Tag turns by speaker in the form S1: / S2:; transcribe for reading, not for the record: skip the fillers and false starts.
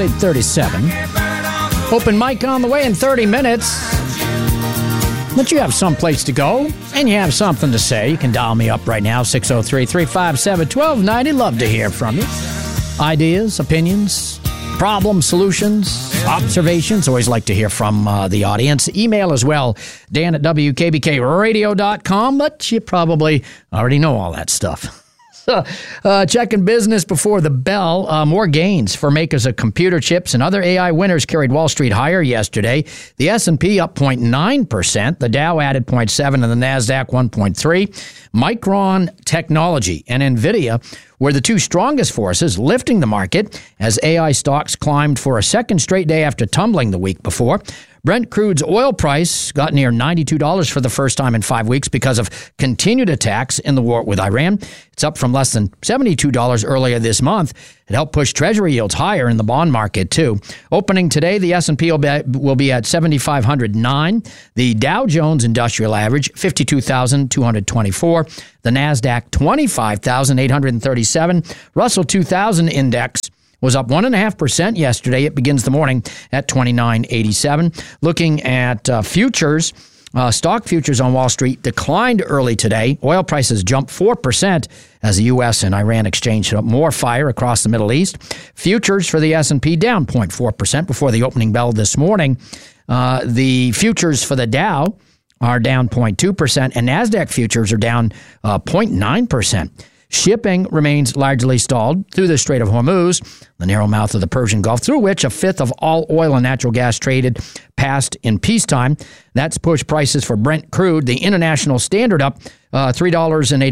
S1: 837. Open mic on the way in 30 minutes. But you have some place to go, and you have something to say. You can dial me up right now, 603-357-1290. Love to hear from you. Ideas, opinions, problems, solutions, observations. Always like to hear from the audience. Email as well, Dan at WKBKRadio.com, but you probably already know all that stuff. Checking business before the bell. More gains for makers of computer chips and other AI winners carried Wall Street higher yesterday. The S&P up 0.9%. The Dow added 0.7% and the NASDAQ 1.3%. Micron Technology and NVIDIA were the two strongest forces lifting the market as AI stocks climbed for a second straight day after tumbling the week before. Brent crude's oil price got near $92 for the first time in 5 weeks because of continued attacks in the war with Iran. It's up from less than $72 earlier this month. It helped push Treasury yields higher in the bond market, too. Opening today, the S&P will be at 7,509. The Dow Jones Industrial Average, 52,224. The NASDAQ, 25,837. Russell 2000 Index was up 1.5% yesterday. It begins the morning at 29.87. Looking at futures, stock futures on Wall Street declined early today. Oil prices jumped 4% as the U.S. and Iran exchanged more fire across the Middle East. Futures for the S&P down 0.4% before the opening bell this morning. The futures for the Dow are down 0.2%, and NASDAQ futures are down 0.9%. Shipping remains largely stalled through the Strait of Hormuz, the narrow mouth of the Persian Gulf, through which a fifth of all oil and natural gas traded passed in peacetime. That's pushed prices for Brent crude, the international standard, up $3.80.